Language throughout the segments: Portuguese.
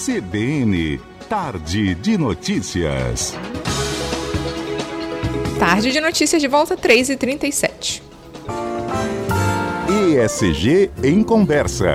CBN, Tarde de Notícias. Tarde de Notícias de volta, 3h37. ESG em Conversa.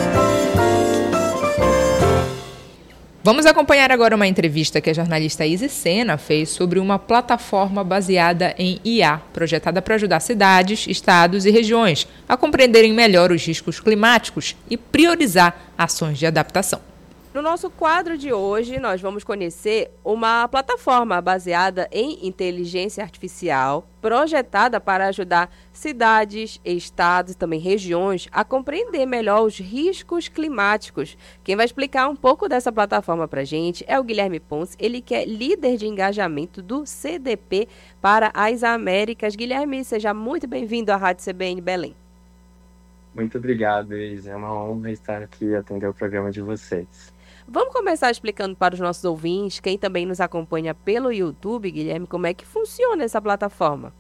Vamos acompanhar agora uma entrevista que a jornalista Isis Sena fez sobre uma plataforma baseada em IA, projetada para ajudar cidades, estados e regiões a compreenderem melhor os riscos climáticos e priorizar ações de adaptação. No nosso quadro de hoje, nós vamos conhecer uma plataforma baseada em inteligência artificial, projetada para ajudar cidades, estados e também regiões a compreender melhor os riscos climáticos. Quem vai explicar um pouco dessa plataforma para a gente é o Guilherme Ponce, ele que é líder de engajamento do CDP para as Américas. Guilherme, seja muito bem-vindo à Rádio CBN Belém. Muito obrigado, Isa. É uma honra estar aqui e atender o programa de vocês. Vamos começar explicando para os nossos ouvintes, quem também nos acompanha pelo YouTube, Guilherme, como é que funciona essa plataforma?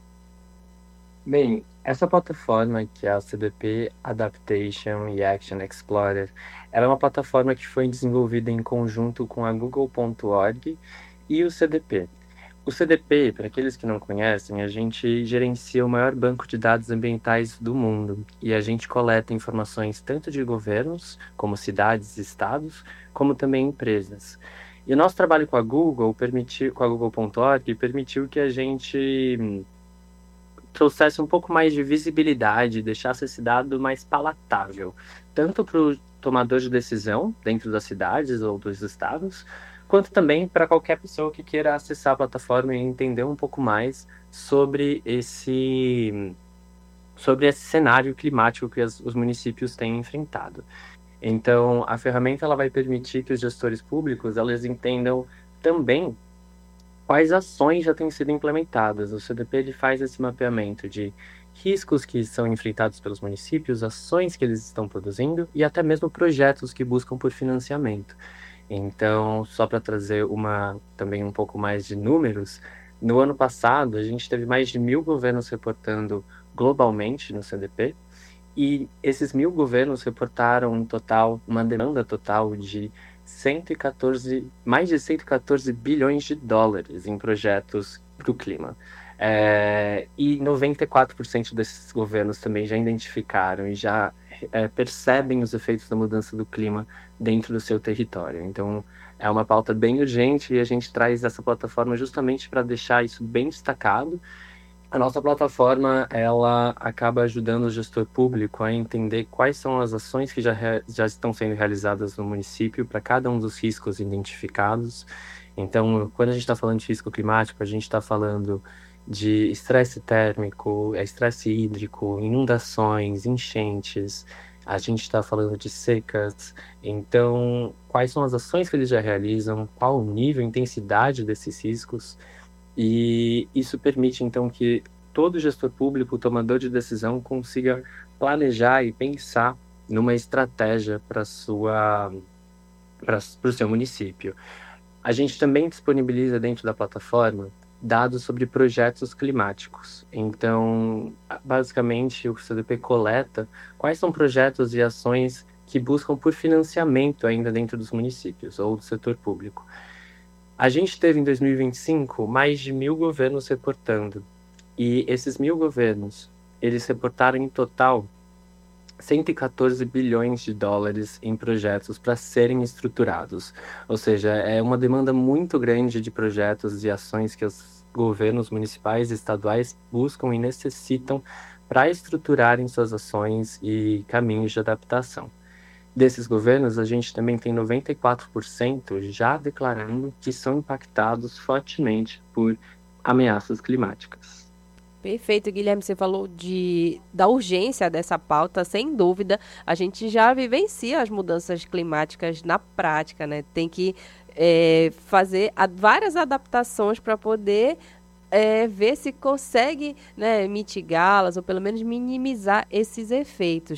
Bem, essa plataforma, que é a CDP Adaptation e Action Explorer, ela é uma plataforma que foi desenvolvida em conjunto com a Google.org e o CDP. O CDP, para aqueles que não conhecem, a gente gerencia o maior banco de dados ambientais do mundo e a gente coleta informações tanto de governos, como cidades e estados, como também empresas. E o nosso trabalho com a Google, com a Google.org, permitiu que a gente trouxesse um pouco mais de visibilidade, deixasse esse dado mais palatável, tanto para o tomador de decisão dentro das cidades ou dos estados, quanto também para qualquer pessoa que queira acessar a plataforma e entender um pouco mais sobre esse cenário climático que os municípios têm enfrentado. Então, a ferramenta ela vai permitir que os gestores públicos eles entendam também quais ações já têm sido implementadas. O CDP ele faz esse mapeamento de riscos que são enfrentados pelos municípios, ações que eles estão produzindo e até mesmo projetos que buscam por financiamento. Então, só para trazer também um pouco mais de números, no ano passado a gente teve mais de 1.000 governos reportando globalmente no CDP, e esses 1.000 governos reportaram uma demanda total de mais de 114 bilhões de dólares em projetos para o clima. E 94% desses governos também já identificaram e já percebem os efeitos da mudança do clima dentro do seu território. Então, é uma pauta bem urgente e a gente traz essa plataforma justamente para deixar isso bem destacado. A nossa plataforma, ela acaba ajudando o gestor público a entender quais são as ações que já estão sendo realizadas no município para cada um dos riscos identificados. Então, quando a gente está falando de risco climático, a gente está falando de estresse térmico, estresse hídrico, inundações, enchentes, a gente está falando de secas. Então, quais são as ações que eles já realizam, qual o nível, a intensidade desses riscos, e isso permite, então, que todo gestor público, tomador de decisão, consiga planejar e pensar numa estratégia para o seu município. A gente também disponibiliza dentro da plataforma dados sobre projetos climáticos. Então, basicamente, o CDP coleta quais são projetos e ações que buscam por financiamento ainda dentro dos municípios ou do setor público. A gente teve em 2025 mais de 1.000 governos reportando, e esses 1.000 governos, eles reportaram em total 114 bilhões de dólares em projetos para serem estruturados. Ou seja, é uma demanda muito grande de projetos e ações que os governos municipais e estaduais buscam e necessitam para estruturarem suas ações e caminhos de adaptação. Desses governos, a gente também tem 94% já declarando que são impactados fortemente por ameaças climáticas. Perfeito, Guilherme, você falou da urgência dessa pauta, sem dúvida. A gente já vivencia as mudanças climáticas na prática, né? Tem que fazer várias adaptações para poder ver se consegue, né, mitigá-las ou pelo menos minimizar esses efeitos.